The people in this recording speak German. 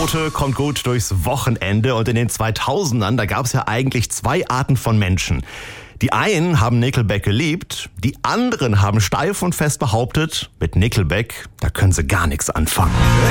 Note kommt gut durchs Wochenende und in den 2000ern, da gab es ja eigentlich zwei Arten von Menschen. Die einen haben Nickelback geliebt, die anderen haben steif und fest behauptet, mit Nickelback, da können sie gar nichts anfangen.